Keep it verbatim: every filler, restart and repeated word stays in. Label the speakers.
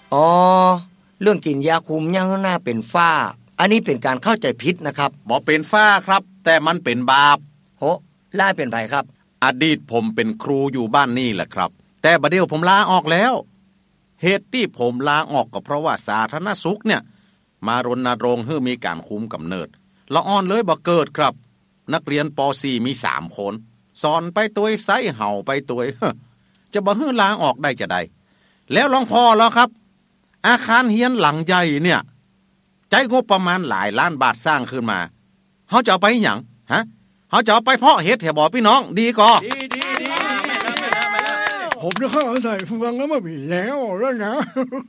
Speaker 1: อ๋อเรื่องกินยาคุมยังหน้าเป็นฝ้าอันนี้เป็นการเข้าใจผิดนะครับ
Speaker 2: บ่เป็นฝ้าครับแต่มันเป็นบาป
Speaker 1: โหล่าเป็นไผครับ
Speaker 2: อดีตผมเป็นครูอยู่บ้านนี่แหละครับแต่บัดเดี๋ยวผมลาออกแล้วเหตุที่ผมลาออกก็เพราะว่าสาธารณสุขเนี่ยมารณรงค์ให้มีการคุมกำเนิดละอ่อนเลยบ่เกิดครับนักเรียนป .สี่ มีสามคนสอนไปตัวไสเห่าไปตัวจะบ่ให้ลาออกได้จะได้แล้วลองพอแล้วครับอาคารเรียนหลังใหญ่เนี่ยใจงบประมาณหลายล้านบาทสร้างขึ้นมาเฮาจะเอาไปหยังฮะเฮาจะเอาไปเพาะเฮ็ดให้บ่พี่น้องดีก่อ
Speaker 3: ผมได้เข้าใส่ฟังแล้วมาผิดแล้วแล้วนะ